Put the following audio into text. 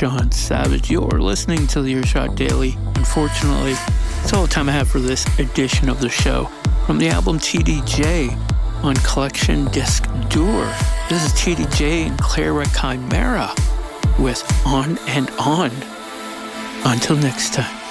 Sean Savage. You're listening to the Earshot Daily. Unfortunately, that's all the time I have for this edition of the show. From the album TDJ on Collection Disc Dur, this is TDJ and Clara Chimera with On and On. Until next time.